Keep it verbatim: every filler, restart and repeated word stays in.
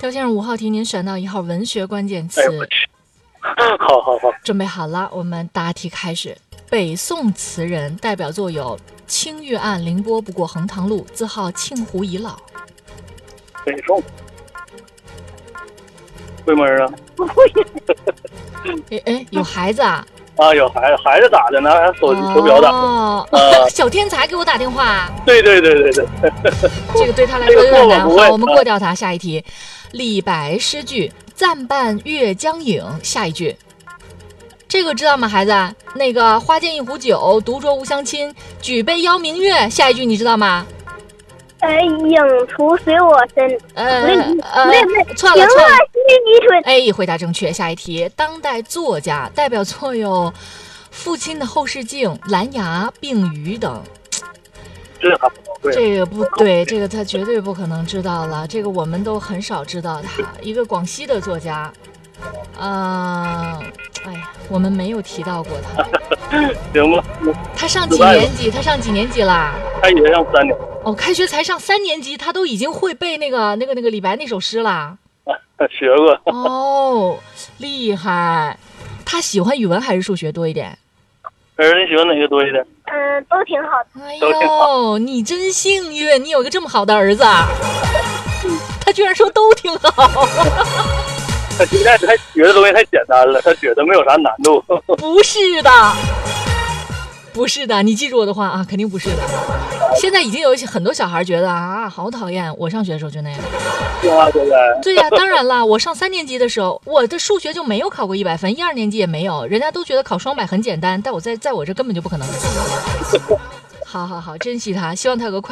刁先生，五号题您选到一号文学关键词。 哎我去，好好好， 准备好了，我们答题开始。北宋词人，代表作有《青玉案》《凌波不过横塘路》，自号庆湖遗老。 北宋，会门啊？ 不会。哎哎，有孩子啊？ 啊，有孩子，孩子打的呢，手手表打的。 哦， 啊小天才给我打电话。 对对对对对， 这个对他来说有点难。 这个好，我们过掉它。下一题，李白诗句“暂伴月将影”，下一句，这个知道吗，孩子？那个“花间一壶酒，独酌无相亲，举杯邀明月”，下一句你知道吗？ 呃，影徒随我身。 呃不对呃不对不对， 错了错了。 惜春。 哎，回答正确。下一题，当代作家，代表作有《父亲的后视镜》《蓝牙》《病鱼》等。 这还不能会。 这个不对，这个他绝对不可能知道了。这个我们都很少知道他，一个广西的作家。呃，哎呀，我们没有提到过他。 行吧， 他上几年级？他上几年级啦？ 开学上三年。 哦，开学才上三年级，他都已经会背那个那个那个李白那首诗啦。 学过。 哦，厉害！他喜欢语文还是数学多一点？ 儿子，你喜欢哪个多一点？ 嗯，都挺好的。 哎呦，你真幸运，你有一个这么好的儿子。他居然说都挺好。 他现在他学的东西太简单了，他觉得没有啥难度。 不是的，不是的，你记住我的话啊，肯定不是的。现在已经有很多小孩觉得啊，好讨厌。我上学的时候就那样。 是啊，对不对？ 对呀、啊，当然了，我上三年级的时候，我的数学就没有考过一百分，一二年级也没有，人家都觉得考双百很简单，但我在在我这根本就不可能。好好好，珍惜它，希望它有个快。